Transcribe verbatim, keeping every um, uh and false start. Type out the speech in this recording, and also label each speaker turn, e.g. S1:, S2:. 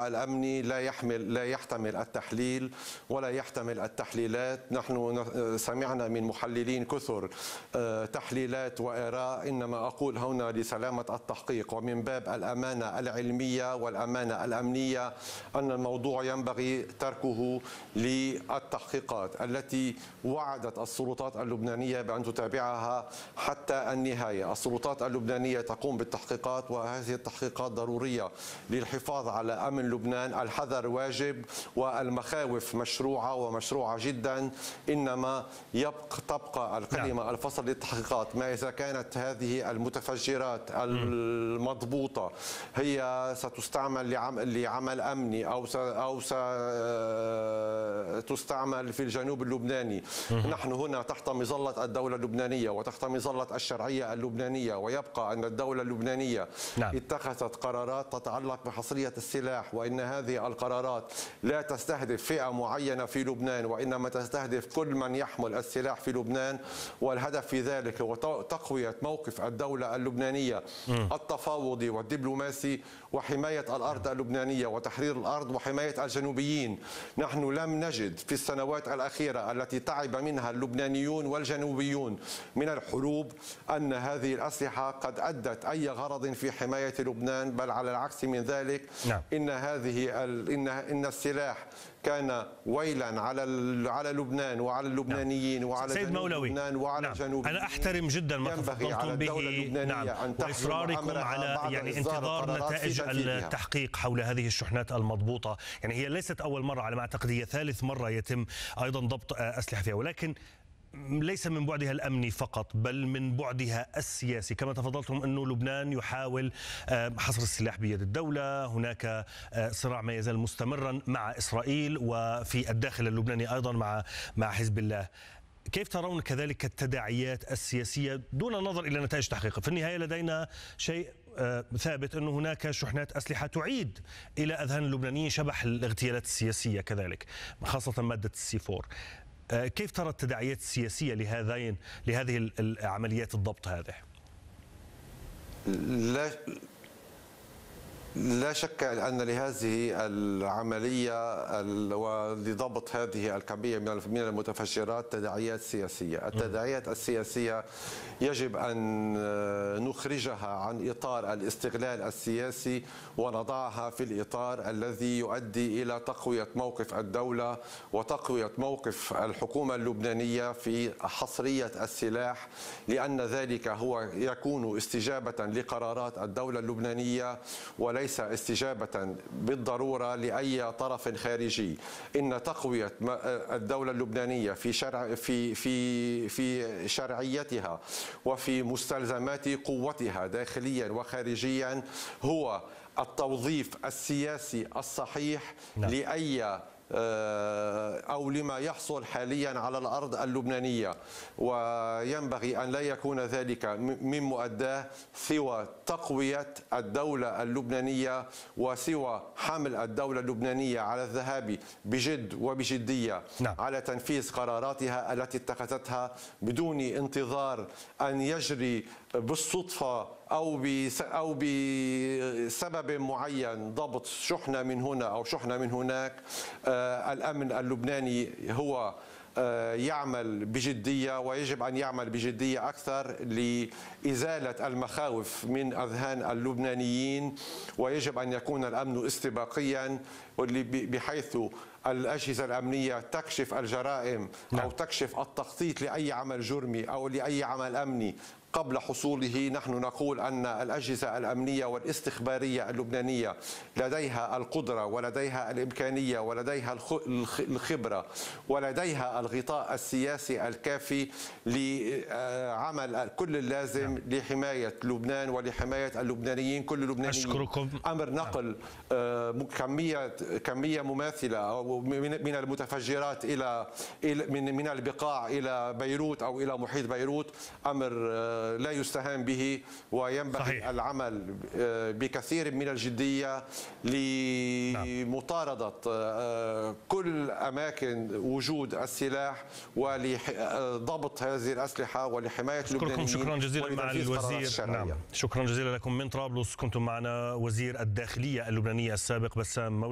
S1: الموضوع الأمني لا يحمل لا يحتمل التحليل ولا يحتمل التحليلات. نحن سمعنا من محللين كثر تحليلات وآراء، إنما أقول هنا لسلامة التحقيق ومن باب الأمانة العلمية والأمانة الأمنية أن الموضوع ينبغي تركه للتحقيقات التي وعدت السلطات اللبنانية بأن تتابعها حتى النهاية. السلطات اللبنانية تقوم بالتحقيقات، وهذه التحقيقات ضرورية للحفاظ على أمن لبنان. الحذر واجب والمخاوف مشروعة ومشروعة جدا، إنما يبقى تبقى الكلمة الفصل للتحقيقات. ما إذا كانت هذه المتفجرات المضبوطة هي ستستعمل لعمل أمني أو أو ستستعمل في الجنوب اللبناني، نحن هنا تحت مظلة الدولة اللبنانية وتحت مظلة الشرعية اللبنانية، ويبقى أن الدولة اللبنانية نعم. اتخذت قرارات تتعلق بحصرية السلاح، وإن هذه القرارات لا تستهدف فئة معينة في لبنان، وإنما تستهدف كل من يحمل السلاح في لبنان. والهدف في ذلك هو تقوية موقف الدولة اللبنانية التفاوضي والدبلوماسي وحماية الأرض اللبنانية وتحرير الأرض وحماية الجنوبيين. نحن لم نجد في السنوات الأخيرة التي تعب منها اللبنانيون والجنوبيون من الحروب أن هذه الأسلحة قد أدت أي غرض في حماية لبنان، بل على العكس من ذلك. نعم. إن هذه إن إن السلاح كان ويلا على على لبنان وعلى اللبنانيين وعلى
S2: سيد مولوي
S1: لبنان وعلى
S2: نعم.
S1: جنوب.
S2: أنا أحترم جدا ما تفضلتم به نعم. وإصراركم على يعني انتظار نتائج التحقيق حول هذه الشحنات المضبوطة. يعني هي ليست أول مرة على ما أعتقد، هي ثالث مرة يتم أيضا ضبط أسلحة فيها، ولكن ليس من بعدها الأمني فقط بل من بعدها السياسي. كما تفضلتم أنه لبنان يحاول حصر السلاح بيد الدولة، هناك صراع ما يزال مستمرا مع إسرائيل وفي الداخل اللبناني أيضا مع مع حزب الله. كيف ترون كذلك التداعيات السياسية دون النظر إلى نتائج تحقيقها؟ في النهاية لدينا شيء ثابت أنه هناك شحنات أسلحة تعيد إلى أذهان اللبنانيين شبح الاغتيالات السياسية كذلك، خاصة مادة السي فور. كيف ترى التداعيات السياسية لهذين لهذه العمليات الضبط هذه؟
S1: لا لا شك أن لهذه العملية ولضبط هذه الكمية من المتفجرات تداعيات سياسية. التداعيات السياسية يجب أن نخرجها عن إطار الاستغلال السياسي ونضعها في الإطار الذي يؤدي إلى تقوية موقف الدولة وتقوية موقف الحكومة اللبنانية في حصرية السلاح، لأن ذلك هو يكون استجابة لقرارات الدولة اللبنانية وليس ليس استجابة بالضرورة لأي طرف خارجي. إن تقوية الدولة اللبنانية في شرع في في في شرعيتها وفي مستلزمات قوتها داخليا وخارجيا هو التوظيف السياسي الصحيح نعم. لأي أو لما يحصل حاليا على الأرض اللبنانية، وينبغي أن لا يكون ذلك من مؤداه سوى تقوية الدولة اللبنانية وسوى حمل الدولة اللبنانية على الذهاب بجد وبجدية نعم. على تنفيذ قراراتها التي اتخذتها بدون انتظار أن يجري بالصدفة أو أو بسبب معين ضبط شحنة من هنا أو شحنة من هناك. آه الأمن اللبناني هو آه يعمل بجدية، ويجب أن يعمل بجدية أكثر لإزالة المخاوف من أذهان اللبنانيين، ويجب أن يكون الأمن استباقيا بحيث الأجهزة الأمنية تكشف الجرائم أو تكشف التخطيط لأي عمل جرمي أو لأي عمل أمني قبل حصوله. نحن نقول أن الأجهزة الأمنية والاستخبارية اللبنانية لديها القدرة ولديها الإمكانية ولديها الخبرة ولديها الغطاء السياسي الكافي لعمل كل اللازم لحماية لبنان ولحماية اللبنانيين كل اللبنانيين.
S2: أشكركم.
S1: أمر نقل كمية كمية مماثلة أو من المتفجرات إلى من من البقاع إلى بيروت أو إلى محيط بيروت أمر لا يستهان به، وينبغي صحيح. العمل بكثير من الجدية لمطاردة كل أماكن وجود السلاح ولضبط هذه الأسلحة ولحماية اللبنانيين.
S2: شكرا جزيلا مع الوزير. نعم. شكرا جزيلا لكم من طرابلس. كنتم معنا وزير الداخلية اللبنانية السابق بسام مولوي.